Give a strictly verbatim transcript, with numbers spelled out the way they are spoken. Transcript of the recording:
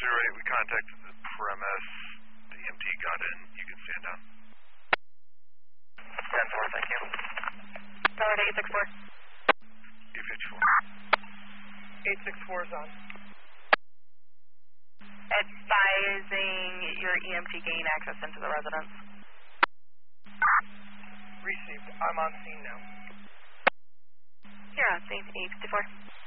zero eight, we contacted the premise. The E M T got in. You can stand down. ten four, thank you. Tower eight six four. eight fifty-four. eight six four is on. Advising your E M T gain access into the residence. Received. I'm on scene now. You're on scene, eight fifty-four.